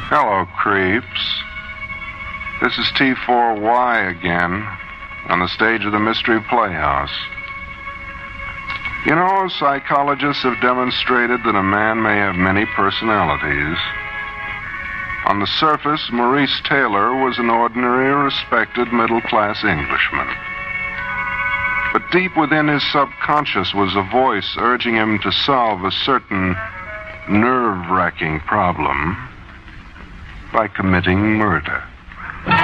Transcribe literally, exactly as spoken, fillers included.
Hello, creeps. This is T four Y again, on the stage of the Mystery Playhouse. You know, psychologists have demonstrated that a man may have many personalities. On the surface, Maurice Taylor was an ordinary, respected, middle-class Englishman. But deep within his subconscious was a voice urging him to solve a certain nerve-wracking problem by committing murder.